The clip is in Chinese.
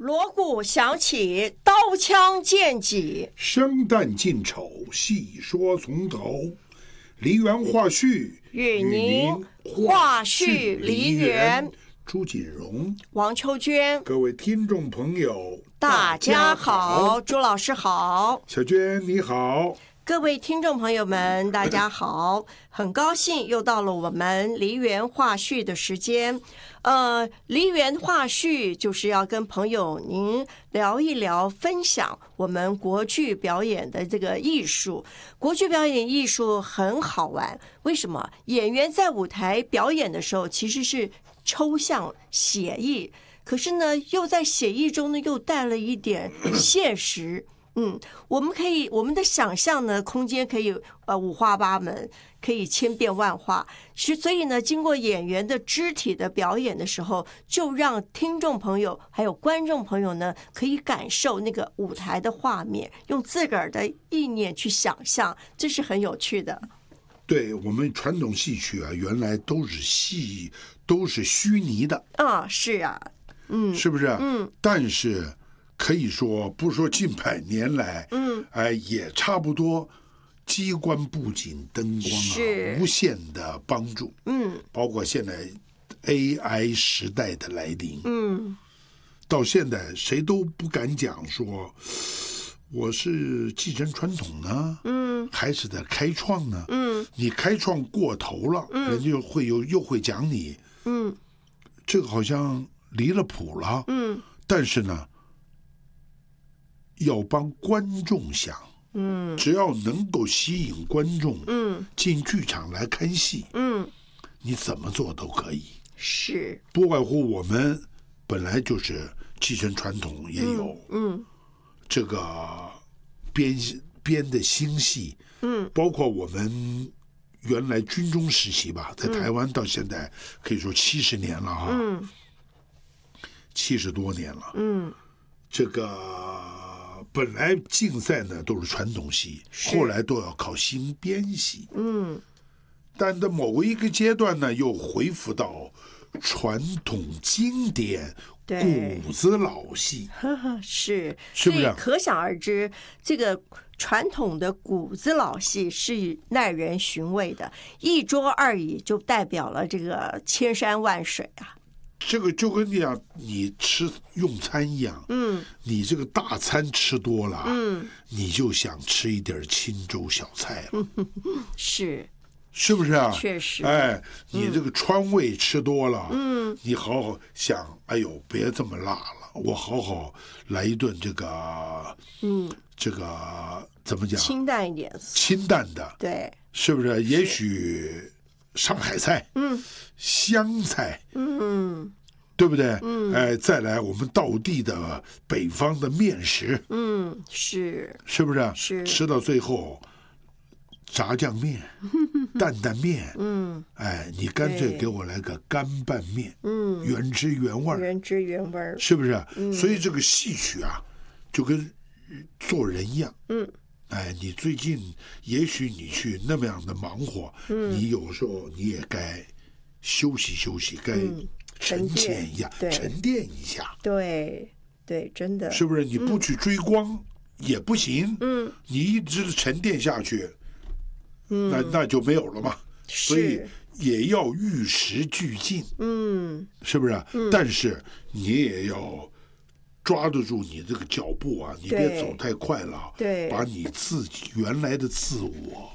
锣鼓响起，刀枪剑戟， 生旦净丑，细说从头。梨园话絮， 与您话絮梨园。 朱锦荣、 王秋娟， 各位听众朋友， 大家好，朱老师好， 小娟你好。 各位听众朋友们，大家好，很高兴又到了我们梨园话絮的时间。梨园话絮就是要跟朋友您聊一聊，分享我们国剧表演的这个艺术。国剧表演艺术很好玩，为什么？演员在舞台表演的时候其实是抽象写意，可是呢，又在写意中呢，又带了一点现实。我们的想象呢，空间可以五花八门，可以千变万化。所以呢，经过演员的肢体的表演的时候，就让听众朋友还有观众朋友呢，可以感受那个舞台的画面，用自个儿的意念去想象，这是很有趣的。 对，我们传统戏曲啊，原来都是虚拟的啊，是啊， 是不是？但是可以说，不说近百年来，也差不多，机关布景、灯光啊，无限的帮助，包括现在 AI 时代的来临，到现在谁都不敢讲说我是继承传统呢，还是在开创呢？你开创过头了，人家又会讲你，这个好像离了谱了，但是呢，要帮观众想，只要能够吸引观众，进剧场来看戏，你怎么做都可以。 是， 不外乎我们本来就是继承传统，也有，这个编的新戏，包括我们原来军中时期吧，在台湾到现在可以说70年了哈，70多年了，这个本来竞赛呢都是传统戏，后来都要考新编戏，但在某一个阶段呢，又恢复到传统经典骨子老戏， 是不是？ 可想而知，这个传统的骨子老戏是耐人寻味的，一桌二椅就代表了这个千山万水啊。 这个就跟你吃用餐一样，你这个大餐吃多了，你就想吃一点清粥小菜了， 是不是啊？ 确实， 你这个川味吃多了，你好好想，哎呦，别这么辣了，我好好来一顿这个，这个怎么讲？ 清淡一点， 清淡的， 对， 是不是？也许上海菜，湘菜，对不对？再来我们道地的北方的面食，是不是？ 是吃到最后。炸酱面、担担面，你干脆给我来个干拌面，原汁原味，是不是？所以这个戏曲啊，就跟做人一样，你最近也许你去那么样的忙活，你有时候你也该休息休息，该沉淀一下，沉淀一下， 对，真的， 是不是？你不去追光也不行，你一直沉淀下去。那就没有了嘛，所以也要与时俱进，是不是？但是你也要抓得住你这个脚步啊，你别走太快了，把你自己原来的自我